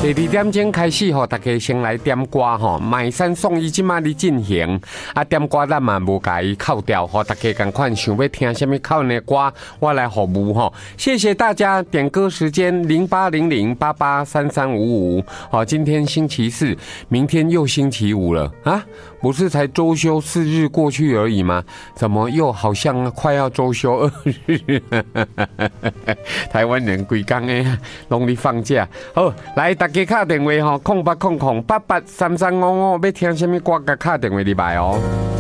第2点钟开始吼，大家先来点歌吼，买3送1即马咧进行。啊，点歌咱嘛无甲伊扣掉吼，大家赶快想要听什么口呢歌，我来服务吼。谢谢大家点歌时间0800883355。好，今天星期4，明天又星期5了啊！不是才周休4日过去而已吗？怎么又好像快要周休2日？台湾人规工诶，拢咧放假。好，来大家打电话吼，0800883355，要听什么歌？甲打电话入来哦。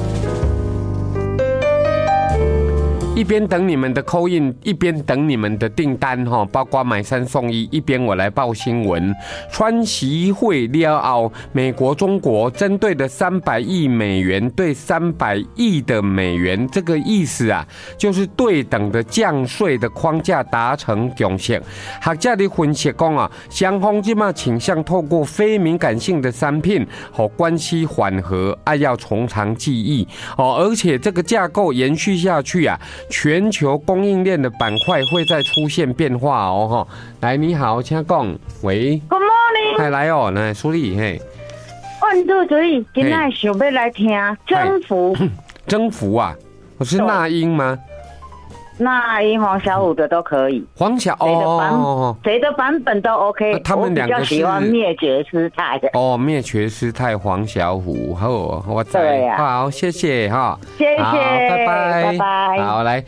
一边等你们的call in，一边等你们的订单哈，包括买3送1。一边我来报新闻，川习会了后，美国、中国针对的300亿美元对300亿的美元，这个意思啊，就是对等的降税的框架达成共识。学者的分析讲啊，双方即马倾向透过非敏感性的商品和关系缓和，要从长计议哦，而且这个架构延续下去啊。全球供应链的板块会再出现变化哦哈！来，你好，请讲。喂 ，Good morning。 嗨，来哦，来苏丽嘿。 1、2、3，今天想要来听征服。 征服啊，我是那英吗？ 那英、黄小琥的都可以。 黄小谁的版本都 OK。 他们两个是我比较喜欢灭绝师太的。 哦，灭绝师太黄小琥，好，我对啊。 好，谢谢哈， 谢谢， 拜拜， 拜拜。 好，来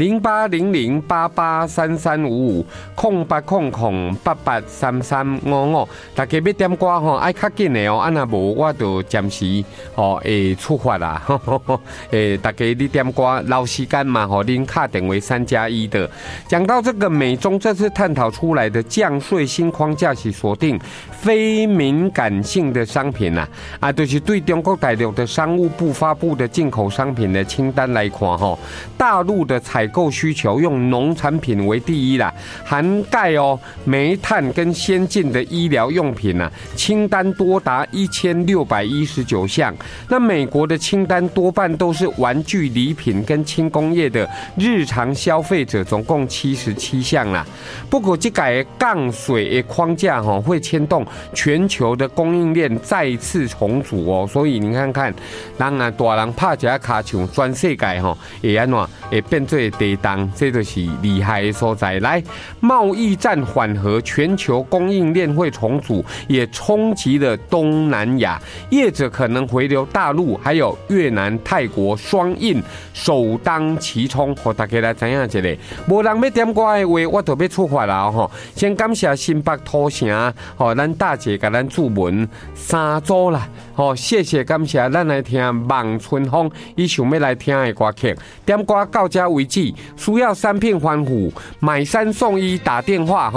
0800883355，0800883355，大家要点歌吼，爱较紧的哦，若无我就暂时哦会出发啦，大家你点歌留时间嘛，吼，恁打电话3+1的。讲到这个美中这次探讨出来的降税新框架是锁定非敏感性的商品啊，就是对中国大陆的商务部发布的进口商品的清单来看吼，大陆的采购需求用农产品为第一啦，涵盖哦煤炭跟先进的医疗用品啊，清单多达1619项。那美国的清单多半都是玩具礼品跟轻工业的日常消费者，总共77项啦。不过这个降税的框架会牵动全球的供应链再次重组哦，所以你看看，人啊大人拍一下卡墙，全世界会安怎会变做地动，这就是厉害的所在。来，贸易战缓和，全球供应链会重组，也冲击了东南亚，业者可能回流大陆，还有越南、泰国双印首当其冲。和大家来知影一下，无人要点歌的话，我就要出发啦吼！先感谢新北土城咱大姐甲咱注文3组啦，谢谢感谢，咱来听望春风，伊想要来听的歌曲，点歌到这为止。需要3片欢呼，买3送1，打电话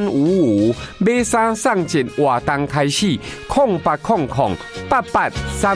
0800883355，买3送1活动开始，08008833。